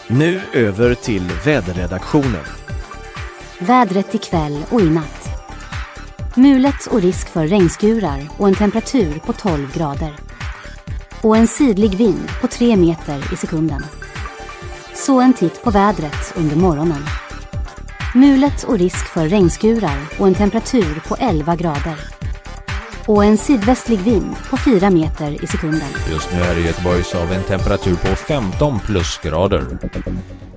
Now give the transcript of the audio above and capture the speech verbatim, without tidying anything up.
Nu över till väderredaktionen. Vädret ikväll och i natt. Mulet och risk för regnskurar och en temperatur på tolv grader. Och en sydlig vind på tre meter i sekunden. Så en titt på vädret under morgonen. Mulet och risk för regnskurar och en temperatur på elva grader. Och en sydvästlig vind på fyra meter i sekunden. Just nu är det Göteborg så av en temperatur på femton plusgrader.